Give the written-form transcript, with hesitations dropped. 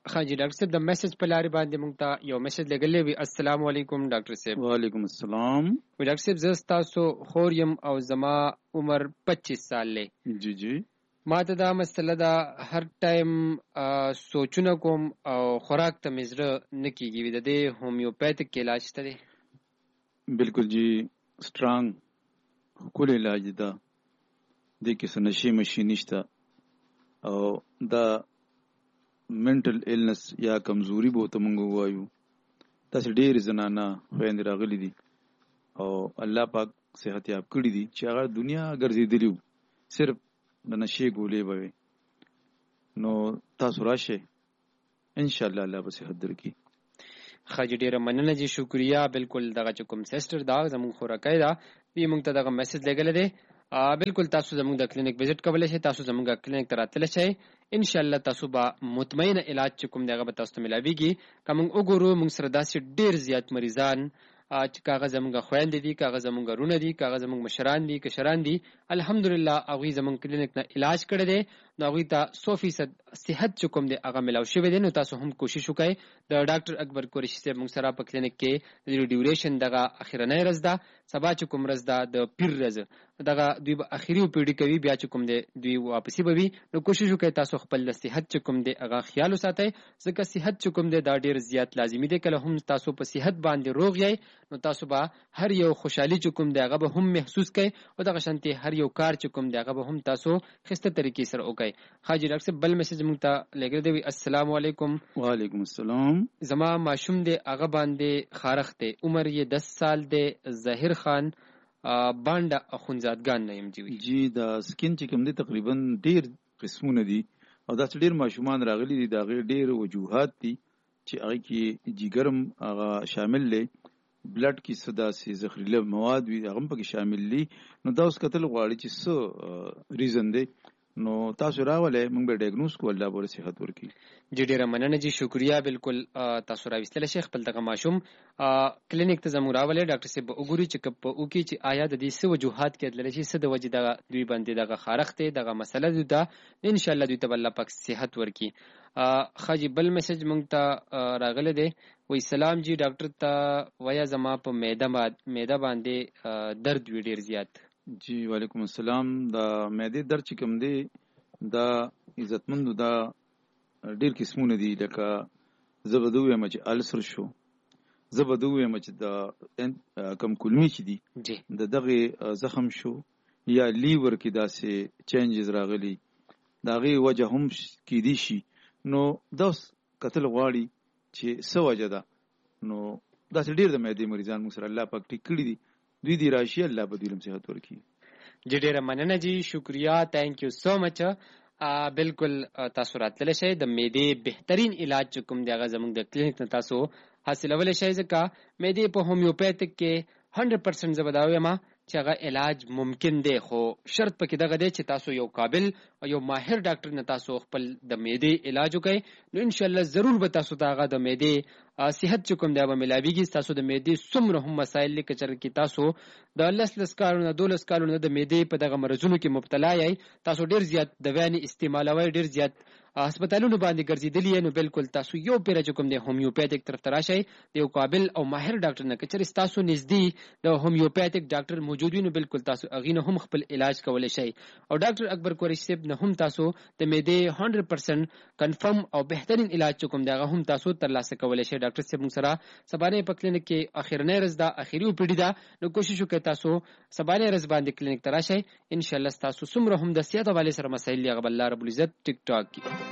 خاجي ډاکټر صاحب د میسج په لارې باندې مونږ ته یو میسج لګلې وی. السلام علیکم ډاکټر صاحب. وعلیکم السلام. ډاکټر صاحب زه تاسو خور یم او زما عمر 25 سال دی. جی ما ته دا مسله دا هر ټایم سوچونه کوم او خوراک ته مزره نکیږي د دې هومیوپیتھک علاج ته دی. بالکل جی سټرانګ کول علاج دا د کې سنشي مشي نشته او دا منټل ایلنس یا کمزوري به ته مونږ وایو. تاسو ډېر زنانه خويند راغلي دي او الله پاک صحت یاب کړی دي چې هغه دنیا ګرځېدلی صرف د نشي ګولې وي. نو تاسو راشه ان شاء الله الله به صحت درکړي. خاجي ډیره مننه جی شکریا. بالکل دغه کوم سیسټر دا زمون خوراکای دا وی مونږ ته دغه میسج لګل دی. بالکل تاسو زموږ د کلینیک وزټ کولای شئ. تاسو زموږ کلینیک ته راتلی شئ. ان شاء الله تاسو به مطمئن علاج چې کوم دغه به تاسو ته ملاویږي. کوم وګورو موږ سره داسې ډیر زیات مریضان چې کاغه زموږ خويندې دي، کاغه زموږ رونه دي، کاغه زموږ مشران دي، کشران دي. الحمدلله هغه زموږ کلینیک نه علاج کړی دی. نو هغه ته 100% صحت چې کوم دی هغه ملاو شوی دی. نو تاسو هم کوشش وکړئ. د ډاکټر اکبر قریشي صاحب موږ سره په کلینیک کې د ډیوریشن دغه اخیرنۍ ورځ ده، سبا چې کوم ورځ ده د پیر ورځ دغه دوی به اخیری پیډي کوي، بیا چې کوم دی دوی واپسی به وي. نو کوشش وکړئ تاسو خپل صحت چې کوم دی هغه خیال وساتئ، ځکه صحت چې کوم دی دا ډیر زیات لازمي دی. کله هم تاسو په صحت باندې روغ یې نو تاسو به هر یو خوشحالي چې کوم دی هغه به هم محسوس کړئ او دغه شانتي هر یو کار چې کوم دی هغه به هم تاسو خسته طریقې سره وکړئ. خاجي ډاکټر صاحب بل میسج مونږ ته لګل دی. السلام علیکم. وعلیکم السلام. زما ماشوم دی هغه باندې خارخ دی، عمر یې 10 سال دی. ظاهر خان بانډه اخونزادګان نه يم جی دا سکین چې کوم دی تقریبا ډیر قسمونه دي او دا ډیر ماشومان راغلي دي. دا ډیر وجوهات دي چې هغه کې جګرم هغه شامل لې، بلډ کې صدا سي زهريله مواد وي هغه پکې شامل دي. نو دا اوس کتل غواړي چې څه ریزن دی. نو تاسو راولې موږ به ډایګنوز کو، الله به صحت ورکړي. جی ډیره مننه جی شکریا. بالکل تاسو راوستل شیخ خپل دغه ماشوم کلینیک ته زموږ راولې ډاکټر صاحب وګوري چې کپ او کې چې آیا د دې څه وجوهات کې دلته شي څه د وجې دغه دوی باندې دغه خارخ ته دغه مسله ده. ان شاء الله دوی ته الله پاک صحت ورکړي. خاجي بل میسج مونږ ته راغله دی. وای سلام جی ډاکټر ته ویا زما په معده باندې درد وی ډیر زیات. جی وعلیکم السلام. دا معده درد چې کوم دی دا عزتمندو دا ډیر قسمونه دي. لکه زبدو یم چې السر شو، زبدو یم چې دا کم کلمی چې دي د دغه زخم شو، یا لیور کې داسې چینجز راغلي داغه وجه هم کې دي شي. نو دا قتل غواړي چې څه وجه ده. نو دا ډیر د معدې مریضان موږ سره الله پاک ټیک کړی دي. دوی دی راشي الله به دوی صحت ورکړي. جی ډیره مننه جی شکریا. تھینک یو سو مچ. بالکل تاسو راتللی شئ. د معدې بهترین علاج کوم دی هغه زموږ د کلینیک نه تاسو حاصلولی شئ، ځکه معدې په هومیوپیتھک کې 100% زه به دا وایم چې هغه علاج ممکن دی، خو شرط پکې دغه دی چې تاسو یو قابل او یو ماهر ډاکټر نه تاسو خپل د معدې علاج وکړئ. نو ان شاء الله ضرور به تاسو ته هغه د معدې صحت چې کوم دی به ملاویږي. تاسو د معدې څومره هم مسایل لکه چې تاسو د 10 کالونو 12 کالونو د معدې په دغه مرزونو کې مبتلا یې، تاسو ډیر زیات دوايانې استعمالوي، ډیر زیات هسپتالونو باندې ګرځیدلی. نو بالکل تاسو یو پیر چې کوم دی هومیوپیتھک طرف ته راشئ، یو قابل او ماهر ډاکټر نه کچر تاسو نږدې د هومیوپیتھک ډاکټر موجود وي. نو بالکل تاسو اغینه هم خپل علاج کولای شئ. او ډاکټر اکبر قریشي صاحب نه هم تاسو د معدې 100% کنفرم او بهترین علاج کوم دی هغه هم تاسو ترلاسه کولای شئ. ډاکټر صاحب موږ سره سبانه په کلینیک کې اخیرنۍ ورځ ده، اخیری پیډي ده. نو کوشش وکړئ تاسو سبانه ورځ باندې کلینیک ته راشئ. ان شاء الله تاسو څومره هم د صحت حواله سره مسایل هغه الله رب العزت ټیک ټاک کی.